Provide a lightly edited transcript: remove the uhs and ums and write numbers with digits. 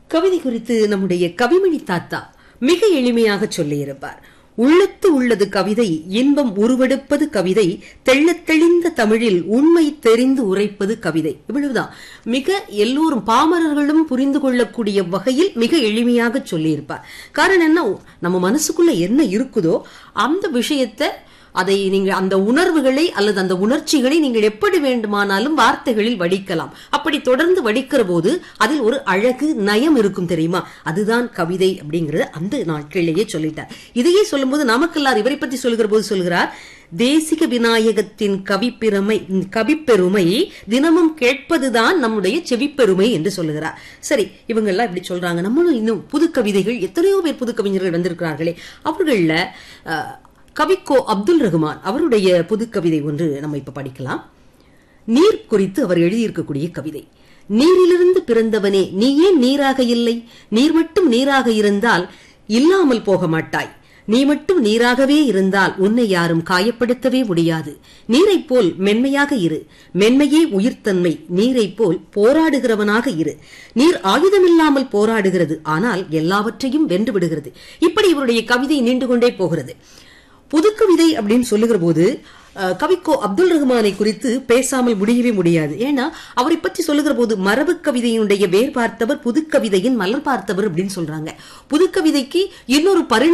கவிதை குறித்து நம்முடைய கவிமணி தாத்தா மிக எளிமையாக சொல்லியிருப்பார். உள்ளத்து உள்ளது கவிதை, இன்பம் உருவெடுப்பது கவிதை, தெள்ளத் தெளிந்த தமிழில் உண்மை தெரிந்து உரைப்பது கவிதை. இவ்வளவுதான். மிக எல்லோரும் பாமரர்களும் புரிந்து கொள்ளக்கூடிய வகையில் மிக எளிமையாக சொல்லியிருப்பார். காரணம் என்ன, நம்ம மனசுக்குள்ள என்ன இருக்குதோ அந்த விஷயத்தை, அதை நீங்கள் அந்த உணர்வுகளை அல்லது அந்த உணர்ச்சிகளை நீங்கள் எப்படி வேண்டுமானாலும் வார்த்தைகளில் வடிக்கலாம். அப்படி தொடர்ந்து வடிக்கிற போது அதில் ஒரு அழகு நயம் இருக்கும் தெரியுமா, அதுதான் கவிதை அப்படிங்கறது அந்த நாட்களிலேயே சொல்லிட்டார். இதையே சொல்லும்போது நமக்கெல்லாம் இவரை பற்றி சொல்கிற போது சொல்கிறார், தேசிக விநாயகத்தின் கவிப்பெருமை தினமும் கேட்பதுதான் நம்முடைய செவிப்பெருமை என்று சொல்லுகிறார். சரி, இவங்க எல்லாம் இப்படி சொல்றாங்க. நம்மளும் இன்னும் புது கவிதைகள், எத்தனையோ பேர் புது கவிஞர்கள் வந்திருக்கிறார்களே, அவர்கள கவிக்கோ அப்துல் ரஹ்மான் அவருடைய புது கவிதை ஒன்று நம்ம இப்ப படிக்கலாம். நீர் குறித்து அவர் எழுதியிருக்கக்கூடிய கவிதை. நீரிலிருந்து பிறந்தவனே, நீ ஏன் நீராக இல்லை? நீர் மட்டும் நீராக இருந்தால் இல்லாமல் போக மாட்டாய். நீ மட்டும் நீராகவே இருந்தால் உன்னை யாரும் காயப்படுத்தவே முடியாது. நீரைப் போல் மென்மையாக இரு, மென்மையே உயிர்த்தன்மை. நீரைப் போல் போராடுகிறவனாக இரு. நீர் ஆயுதமில்லாமல் போராடுகிறது, ஆனால் எல்லாவற்றையும் வென்று விடுகிறது. இப்படி இவருடைய கவிதை நீண்டு கொண்டே போகிறது. புதுக்கவிதை அப்படின்னு சொல்லுகிற போது கவிக்கோ அப்துல் ரஹ்மானை குறித்து பேசாமல் முடியவே முடியாது. ஏன்னா அவரை பற்றி சொல்லுகிற போது மரபு கவிதையினுடைய வேர் பார்த்தவர், புதுக்கவிதையின் மலர் பார்த்தவர் அப்படின்னு சொல்றாங்க. புதுக்கவிதைக்கு இன்னொரு